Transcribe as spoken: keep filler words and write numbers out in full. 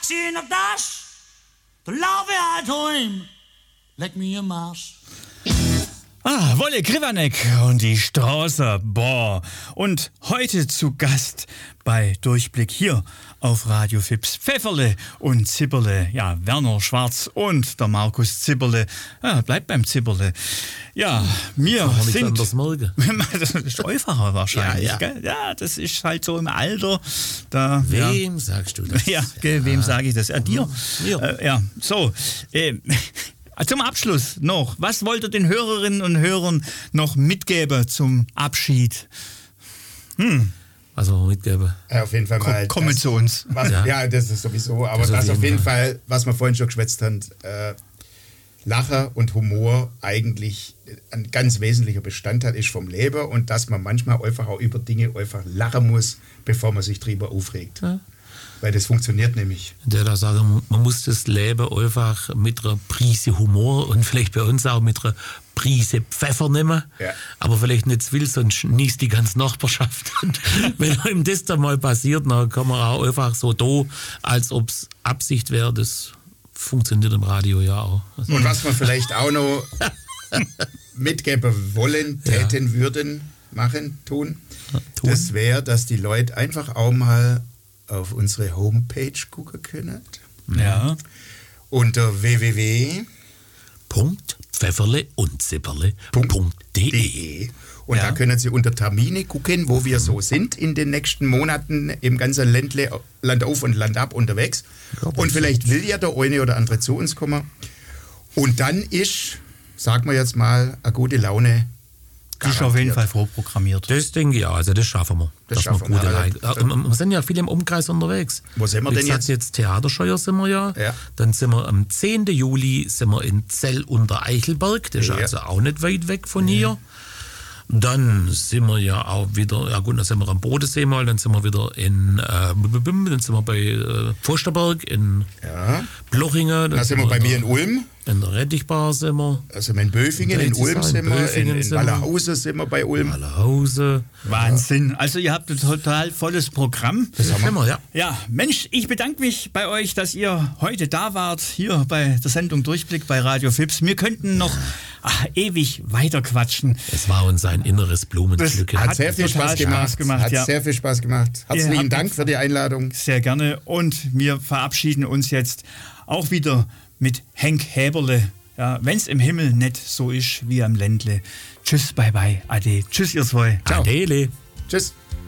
zien op das. De lauwe uit heim. Leck mir im Arsch. Ah, Wolle Krivanek und die Straße, boah. Und heute zu Gast bei Durchblick hier auf Radio Fips Pfefferle und Zipperle. Ja, Werner Schwarz und der Markus Zipperle. Ja, bleibt beim Zipperle. Ja, wir sind... Das ist einfacher wahrscheinlich, ja, ja. Gell? Ja, das ist halt so im Alter. Da, wem ja. sagst du das? Ja, gell, wem ja. sage ich das? Ja, dir. Ja, äh, ja. So, äh, zum Abschluss noch, was wollt ihr den Hörerinnen und Hörern noch mitgeben zum Abschied? Hm. Was wir mitgeben? Ja, auf jeden Fall mal. Kommen zu uns. Was, ja. ja, das ist sowieso, aber das, das auf jeden Fall, Fall, was wir vorhin schon geschwätzt haben, äh, Lacher und Humor eigentlich ein ganz wesentlicher Bestandteil ist vom Leben und dass man manchmal einfach auch über Dinge einfach lachen muss, bevor man sich drüber aufregt. Ja. Weil das funktioniert nämlich. Der da sagen, man muss das Leben einfach mit einer Prise Humor und vielleicht bei uns auch mit einer Prise Pfeffer nehmen. Ja. Aber vielleicht nicht zu viel, sonst niest die ganze Nachbarschaft. Und wenn einem das dann mal passiert, dann kann man auch einfach so da, als ob es Absicht wäre. Das funktioniert im Radio ja auch. Also und was wir vielleicht auch noch mitgeben wollen, täten, ja. würden, machen, tun, ja, tun. Das wäre, dass die Leute einfach auch mal auf unsere Homepage gucken können. Ja. Unter w w w punkt pfefferle und zipperle punkt de. Und ja. da können Sie unter Termine gucken, wo wir so sind in den nächsten Monaten im ganzen Ländle, Land auf und Land ab unterwegs. Ja, und vielleicht will ja der eine oder andere zu uns kommen. Und dann ist, sagen wir jetzt mal, eine gute Laune. Das ist auf jeden Fall vorprogrammiert. Das denke ich ja, also das schaffen wir. Das schaffen wir. Ja, wir sind ja viel im Umkreis unterwegs. Wo sind wir Wie denn gesagt, jetzt? jetzt Theaterscheuer sind wir ja. ja. Dann sind wir am zehnten Juli sind wir in Zell unter Eichelberg. Das ist ja. also auch nicht weit weg von ja. hier. Dann sind wir ja auch wieder, ja gut, dann sind wir am Bodensee mal, dann sind wir wieder in, äh, dann sind wir bei äh, Pfosterberg in ja. Blochingen. Dann, dann sind wir bei mir in Ulm. In der Rettichbar sind wir. Also in Böfingen, in Ulm sind wir, in, in Wallerhausen sind wir bei Ulm. Wallerhausen. Wahnsinn. Also ihr habt ein total volles Programm. Das haben wir, ja. Ja, Mensch, ich bedanke mich bei euch, dass ihr heute da wart, hier bei der Sendung Durchblick bei Radio Fips. Wir könnten noch ach, ewig weiter quatschen. Es war uns ein inneres Blumenpflücken. Hat, hat sehr viel Spaß gemacht. gemacht. Hat ja. sehr viel Spaß gemacht. Herzlichen Dank für die Einladung. Sehr gerne. Und wir verabschieden uns jetzt auch wieder mit Henk Häberle. Ja, wenn's im Himmel nicht so ist wie am Ländle. Tschüss, bye bye, ade. Tschüss, ihr zwei. Ciao. Adele. Tschüss.